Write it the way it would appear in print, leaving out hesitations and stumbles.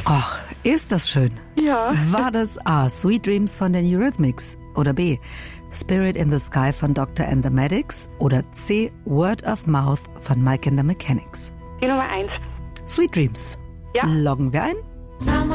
Ach, ist das schön. Ja. War das A, Sweet Dreams von den Eurythmics? Oder B, Spirit in the Sky von Dr. and the Medics? Oder C, Word of Mouth von Mike and the Mechanics? Die Nummer 1. Sweet Dreams. Ja. Loggen wir ein.